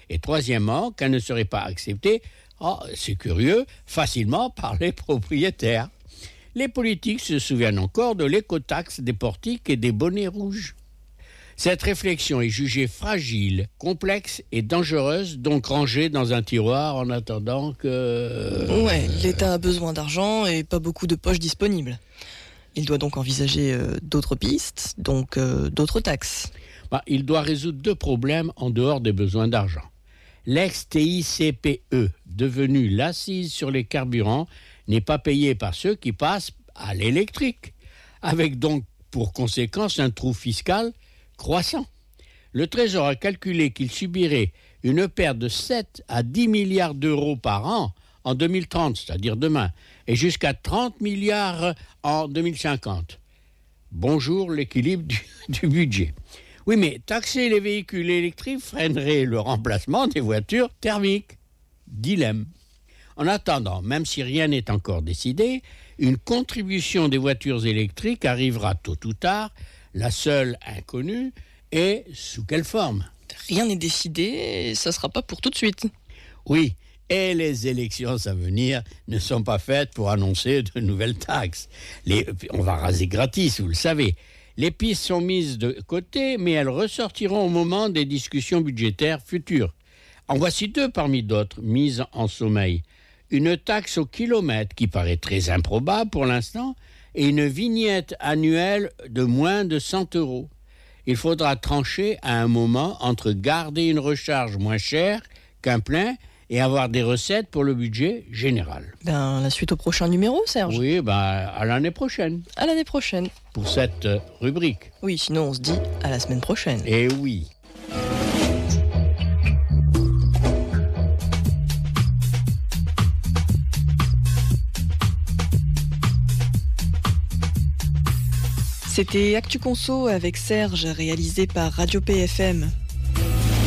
Et troisièmement, qu'elle ne serait pas acceptée, c'est curieux, facilement par les propriétaires. Les politiques se souviennent encore de l'écotaxe des portiques et des bonnets rouges. Cette réflexion est jugée fragile, complexe et dangereuse, donc rangée dans un tiroir en attendant que... Ouais, l'État a besoin d'argent et pas beaucoup de poches disponibles. Il doit donc envisager d'autres pistes, donc d'autres taxes. Il doit résoudre 2 problèmes en dehors des besoins d'argent. L'ex-TICPE, devenu l'assise sur les carburants, n'est pas payé par ceux qui passent à l'électrique, avec donc pour conséquence un trou fiscal croissant. Le Trésor a calculé qu'il subirait une perte de 7 à 10 milliards d'euros par an en 2030, c'est-à-dire demain, et jusqu'à 30 milliards en 2050. Bonjour l'équilibre du budget. Oui, mais taxer les véhicules électriques freinerait le remplacement des voitures thermiques. Dilemme. En attendant, même si rien n'est encore décidé, une contribution des voitures électriques arrivera tôt ou tard. La seule inconnue est sous quelle forme ? Rien n'est décidé, ça sera pas pour tout de suite. Oui, et les élections à venir ne sont pas faites pour annoncer de nouvelles taxes. On va raser gratis, vous le savez. Les pistes sont mises de côté, mais elles ressortiront au moment des discussions budgétaires futures. En voici 2 parmi d'autres, mises en sommeil. Une taxe au kilomètre qui paraît très improbable pour l'instant, et une vignette annuelle de moins de 100 €. Il faudra trancher à un moment entre garder une recharge moins chère qu'un plein et avoir des recettes pour le budget général. La suite au prochain numéro, Serge. Oui, à l'année prochaine. À l'année prochaine. Pour cette rubrique. Oui, sinon on se dit à la semaine prochaine. Eh oui. C'était Actu Conso avec Serge, réalisé par Radio PFM.